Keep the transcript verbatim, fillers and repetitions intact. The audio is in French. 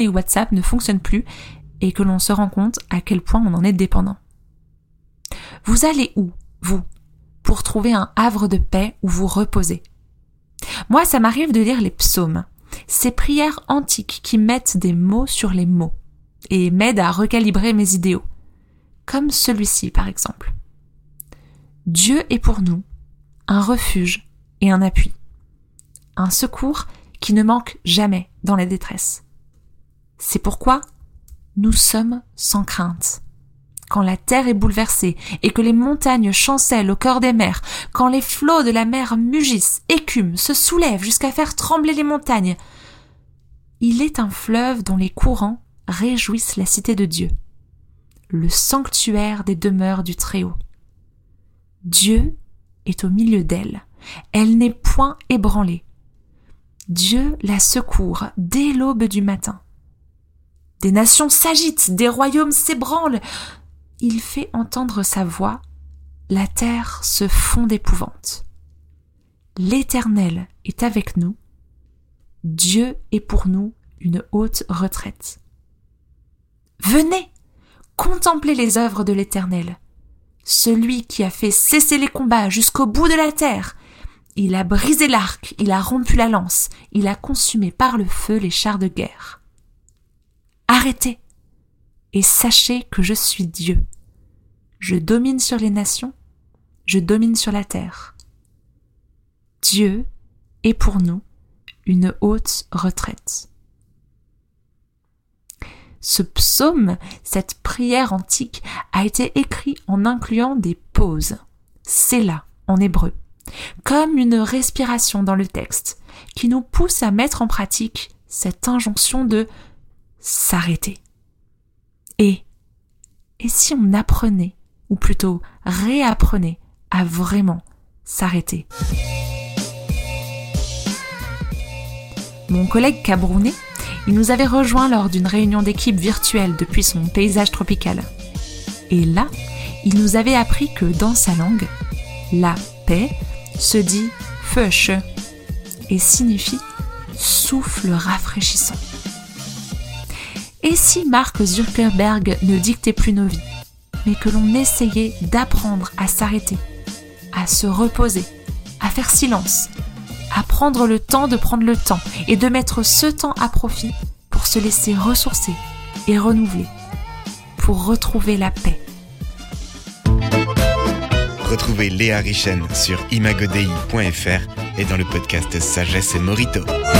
et WhatsApp ne fonctionnent plus et que l'on se rend compte à quel point on en est dépendant. Vous allez où, vous, pour trouver un havre de paix où vous reposez? Moi, ça m'arrive de lire les psaumes, ces prières antiques qui mettent des mots sur les mots et m'aident à recalibrer mes idéaux, comme celui-ci par exemple. Dieu est pour nous un refuge et un appui, un secours qui ne manque jamais dans la détresse. C'est pourquoi nous sommes sans crainte. Quand la terre est bouleversée et que les montagnes chancellent au cœur des mers, quand les flots de la mer mugissent, écument, se soulèvent jusqu'à faire trembler les montagnes, il est un fleuve dont les courants réjouissent la cité de Dieu, le sanctuaire des demeures du Très-Haut. Dieu est au milieu d'elle, elle n'est point ébranlée. Dieu la secourt dès l'aube du matin. Des nations s'agitent, des royaumes s'ébranlent. Il fait entendre sa voix, la terre se fond d'épouvante. L'Éternel est avec nous, Dieu est pour nous une haute retraite. Venez, contemplez les œuvres de l'Éternel, celui qui a fait cesser les combats jusqu'au bout de la terre. Il a brisé l'arc, il a rompu la lance, il a consumé par le feu les chars de guerre. Arrêtez et sachez que je suis Dieu. Je domine sur les nations, je domine sur la terre. Dieu est pour nous une haute retraite. Ce psaume, cette prière antique, a été écrit en incluant des pauses, sélah en hébreu, comme une respiration dans le texte, qui nous pousse à mettre en pratique cette injonction de s'arrêter. Et, et si on apprenait, ou plutôt réapprenait, à vraiment s'arrêter? Mon collègue camerounais, il nous avait rejoint lors d'une réunion d'équipe virtuelle depuis son paysage tropical. Et là, il nous avait appris que dans sa langue, la paix se dit « Frösche » et signifie « souffle rafraîchissant ». Et si Mark Zuckerberg ne dictait plus nos vies, mais que l'on essayait d'apprendre à s'arrêter, à se reposer, à faire silence, à prendre le temps de prendre le temps et de mettre ce temps à profit pour se laisser ressourcer et renouveler, pour retrouver la paix. Retrouvez Léa Richen sur imagodei point f r et dans le podcast Sagesse et Morito.